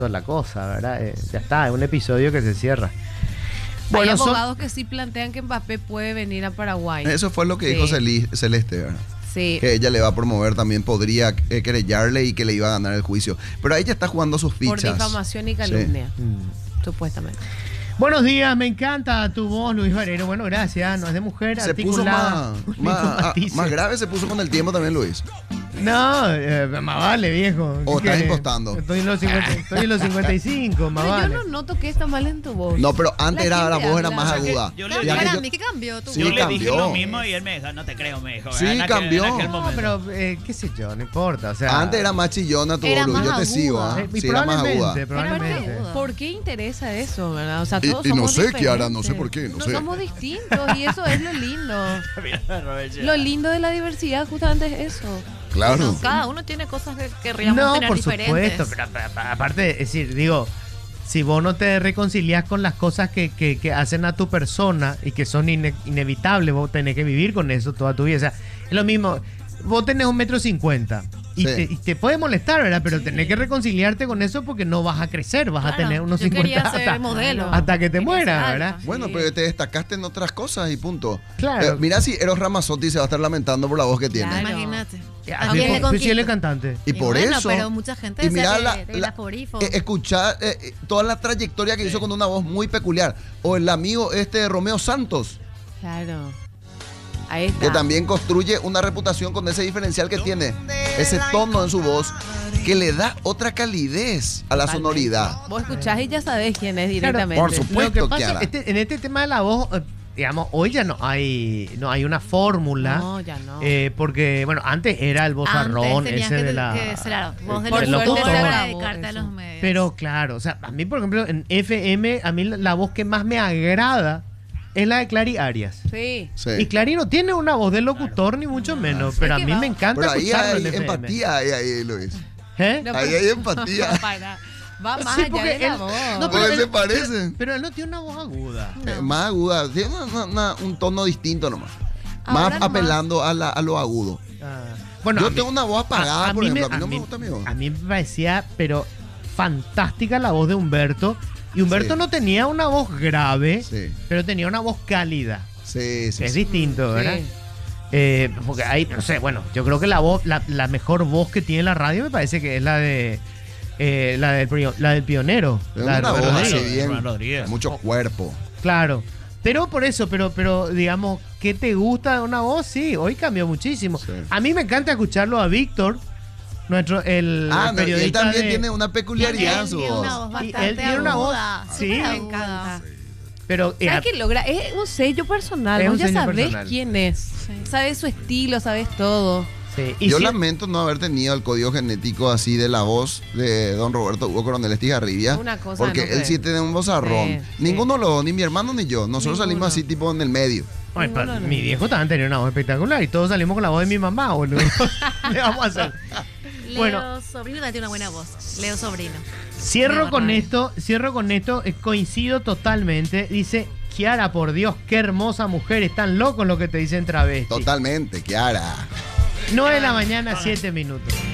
la cosa, ¿verdad? Ya está, es un episodio que se cierra. Bueno, hay abogados que sí plantean que Mbappé puede venir a Paraguay. Eso fue lo que dijo Celeste, ¿verdad? Sí. Que ella le va a promover también, podría querellarle y que le iba a ganar el juicio. Pero ahí ya está jugando sus fichas. Por difamación y calumnia, supuestamente. Buenos días, me encanta tu voz, Luis Barrero. Bueno, gracias, no es de mujer, se puso más grave, se puso con el tiempo también, Luis. No, más vale, viejo. O estás impostando. Estoy en los 55, más pero vale. Yo no noto que está mal en tu voz. No, pero antes la voz era más aguda. Para mí que cambió tu voz. Sí, yo le cambió. dije lo mismo y él me dijo, no te creo, me dijo. Sí, cambió. No, pero qué sé yo, no importa. O sea, antes era más chillona tu voz, Luis, yo te sigo. Sí, era más aguda. Probablemente. ¿Por qué interesa eso, verdad? O sea, todos y no somos sé, diferentes. Kiara, no sé por qué, no sé. Somos distintos y eso es lo lindo. Lo lindo de la diversidad justamente es eso. Claro. No, cada uno tiene cosas que querríamos tener por diferentes. Supuesto, pero aparte, es decir, digo, si vos no te reconcilias con las cosas que hacen a tu persona y que son inevitables, vos tenés que vivir con eso toda tu vida. O sea, es lo mismo, vos tenés 1,50 m y te puede molestar, ¿verdad? Pero tenés que reconciliarte con eso porque no vas a crecer, vas a tener unos 50 hasta que te mueras, ¿verdad? Bueno, pero te destacaste en otras cosas y punto. Claro. Mira si Eros Ramazzotti se va a estar lamentando por la voz que tiene. Claro. Imagínate. Si él es cantante. Y por bueno, eso. Pero mucha gente escuchar toda la trayectoria que hizo con una voz muy peculiar. O el amigo de Romeo Santos. Claro. Ahí está. Que también construye una reputación con ese diferencial que tiene. Ese tono en su voz que le da otra calidez a la sonoridad. Vos escuchás y ya sabés quién es directamente. Por supuesto. Lo que pasa, en este tema de la voz, digamos, hoy ya no hay una fórmula. No, ya no. Porque, bueno, antes era el vozarrón ese de la... voz del locutor para dedicarte a los medios. Pero claro, o sea, a mí, por ejemplo, en FM, a mí la voz que más me agrada es la de Clary Arias. Sí. Y Clary no tiene una voz de locutor, ni mucho menos. Pero a mí me encanta escucharlo en FM. Empatía ahí, Luis. ¿Eh? No, ahí hay empatía. Va más Sí, allá porque de la voz. No, Porque se parecen. Pero él no tiene una voz aguda. Más aguda. Tiene un tono distinto nomás. Ahora Más apelando a lo agudo. Bueno, yo tengo una voz apagada, por ejemplo. A mí no me gusta mi voz. A mí me parecía, pero fantástica la voz de Humberto. Y Humberto no tenía una voz grave, pero tenía una voz cálida. Sí. Es distinto, ¿verdad? Porque hay, no sé, bueno, yo creo que la mejor voz que tiene la radio me parece que es la del pionero. Es la de una voz Rodríguez. así bien, mucho cuerpo. Claro. Pero por eso, pero digamos, ¿qué te gusta de una voz? Sí, hoy cambió muchísimo. Sí. A mí me encanta escucharlo a Víctor, el periodista. Él también tiene una peculiaridad en su voz. Él tiene una voz. Sí, me encanta. Pero ¿sabes qué logra? Es un sello personal. Vos ya sabés quién es. Sí. Sabés su estilo, sabés todo. Sí. Yo lamento no haber tenido el código genético así de la voz de don Roberto Hugo Coronel Estigarribia. Porque él sí tiene un vozarrón. Ninguno ni mi hermano ni yo. Nosotros salimos así tipo en el medio. Ay, mi viejo también tenía una voz espectacular y todos salimos con la voz de mi mamá, boludo. ¿Qué vamos a hacer? Leo Sobrino tiene una buena voz. Leo Sobrino. Cierro con esto, coincido totalmente. Dice, Kiara, por Dios, qué hermosa mujer. Están locos lo que te dicen travesti. Totalmente, Kiara. 9 de la mañana, 7 minutos.